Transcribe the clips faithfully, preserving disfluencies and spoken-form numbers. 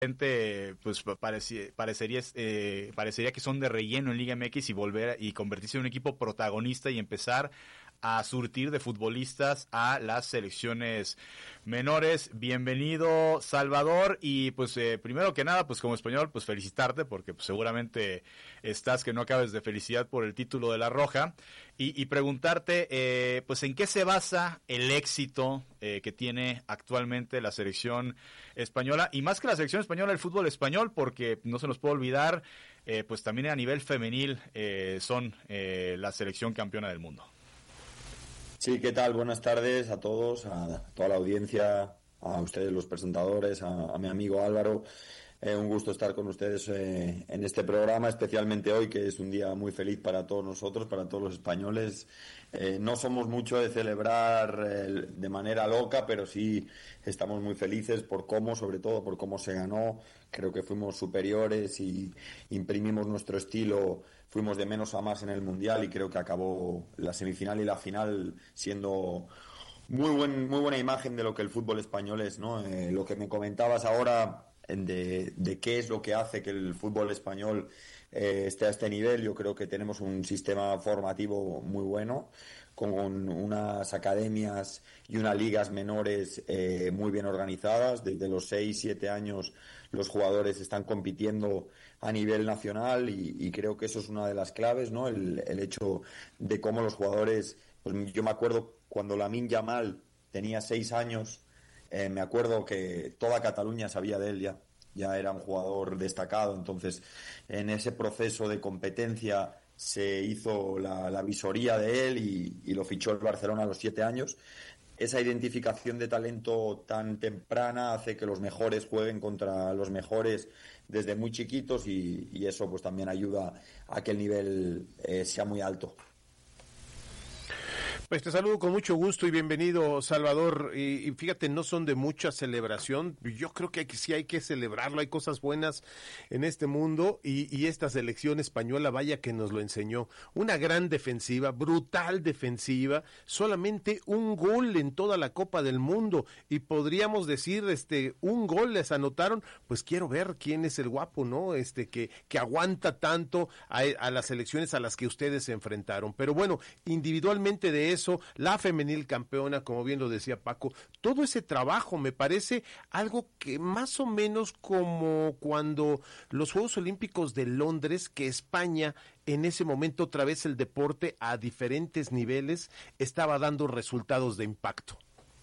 pues pareci- parecería, eh, parecería que son de relleno en Liga M X y volver y convertirse en un equipo protagonista y empezar a surtir de futbolistas a las selecciones menores. Bienvenido, Salvador, y pues eh, primero que nada, pues como español, pues felicitarte porque pues, seguramente estás que no acabes de felicidad por el título de La Roja y, y preguntarte eh, pues en qué se basa el éxito eh, que tiene actualmente la selección española y más que la selección española, el fútbol español, porque no se nos puede olvidar, eh, pues también a nivel femenil eh, son eh, la selección campeona del mundo. Sí, ¿qué tal? Buenas tardes a todos, a toda la audiencia, a ustedes los presentadores, a, a mi amigo Álvaro. Eh, un gusto estar con ustedes eh, en este programa, especialmente hoy, que es un día muy feliz para todos nosotros, para todos los españoles. Eh, no somos mucho de celebrar eh, de manera loca, pero sí estamos muy felices por cómo, sobre todo por cómo se ganó. Creo que fuimos superiores y imprimimos nuestro estilo, fuimos de menos a más en el Mundial y creo que acabó la semifinal y la final siendo muy buen, muy buena imagen de lo que el fútbol español es, ¿no? Eh, lo que me comentabas ahora de, de qué es lo que hace que el fútbol español eh, esté a este nivel. Yo creo que tenemos un sistema formativo muy bueno, con unas academias y unas ligas menores eh, muy bien organizadas. Desde los seis siete años los jugadores están compitiendo a nivel nacional y, y creo que eso es una de las claves, ¿no? El, el hecho de cómo los jugadores, pues yo me acuerdo cuando Lamine Yamal tenía seis años, eh, me acuerdo que toda Cataluña sabía de él ya, ya era un jugador destacado. Entonces en ese proceso de competencia se hizo la, la visoría de él y, y lo fichó el Barcelona a los siete años. Esa identificación de talento tan temprana hace que los mejores jueguen contra los mejores desde muy chiquitos y, y eso pues también ayuda a que el nivel eh, sea muy alto. Pues te saludo con mucho gusto y bienvenido, Salvador. Y, y fíjate, no son de mucha celebración. Yo creo que, hay que sí hay que celebrarlo. Hay cosas buenas en este mundo y, y esta selección española, vaya que nos lo enseñó. Una gran defensiva, brutal defensiva, solamente un gol en toda la Copa del Mundo y podríamos decir, este, un gol les anotaron. Pues quiero ver quién es el guapo, ¿no? Este que que aguanta tanto a, a las selecciones a las que ustedes se enfrentaron. Pero bueno, individualmente de eso. La femenil campeona, como bien lo decía Paco, todo ese trabajo me parece algo que más o menos como cuando los Juegos Olímpicos de Londres, que España en ese momento otra vez el deporte a diferentes niveles estaba dando resultados de impacto.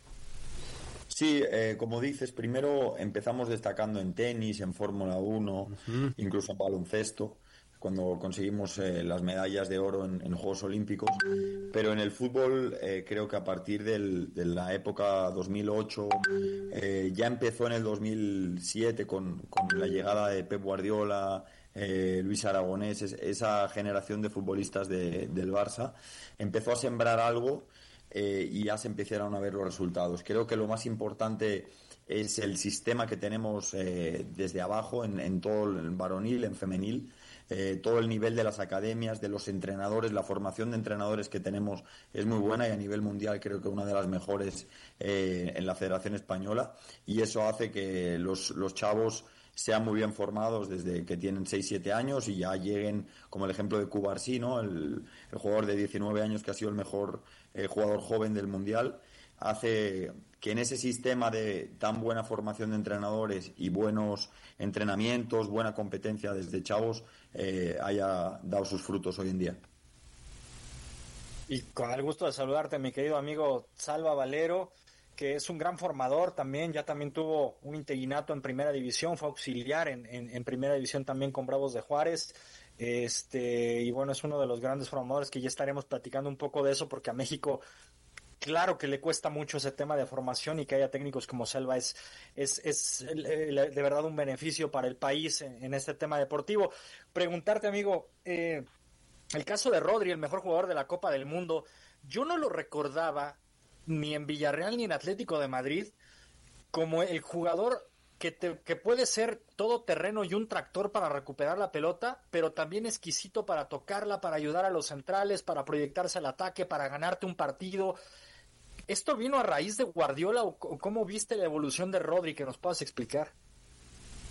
Sí, eh, como dices, primero empezamos destacando en tenis, en Fórmula uno, uh-huh. incluso en baloncesto, cuando conseguimos eh, las medallas de oro en, en Juegos Olímpicos, pero en el fútbol eh, creo que a partir del, de la época dos mil ocho, eh, ya empezó en el dos mil siete con, con la llegada de Pep Guardiola, eh, Luis Aragonés, es, esa generación de futbolistas de, del Barça, empezó a sembrar algo eh, y ya se empezaron a ver los resultados. Creo que lo más importante es el sistema que tenemos eh, desde abajo, en, en todo el varonil, en femenil, Eh, todo el nivel de las academias, de los entrenadores, la formación de entrenadores que tenemos es muy buena y a nivel mundial creo que una de las mejores eh, en la Federación Española, y eso hace que los, los chavos sean muy bien formados desde que tienen seis siete años y ya lleguen, como el ejemplo de Cubarsí, ¿no? el, el jugador de diecinueve años que ha sido el mejor eh, jugador joven del Mundial. Hace que en ese sistema de tan buena formación de entrenadores y buenos entrenamientos, buena competencia desde chavos, eh, haya dado sus frutos hoy en día. Y con el gusto de saludarte, mi querido amigo Salva Valero, que es un gran formador también, ya también tuvo un interinato en Primera División, fue auxiliar en, en, en Primera División también con Bravos de Juárez, este y bueno, es uno de los grandes formadores que ya estaremos platicando un poco de eso, porque a México claro que le cuesta mucho ese tema de formación y que haya técnicos como Selva es, es, es de verdad un beneficio para el país en, en este tema deportivo. Preguntarte, amigo, eh, el caso de Rodri, el mejor jugador de la Copa del Mundo, yo no lo recordaba ni en Villarreal ni en Atlético de Madrid como el jugador que, te, que puede ser todo terreno y un tractor para recuperar la pelota, pero también exquisito para tocarla, para ayudar a los centrales, para proyectarse al ataque, para ganarte un partido. ¿Esto vino a raíz de Guardiola o cómo viste la evolución de Rodri? Que nos puedas explicar.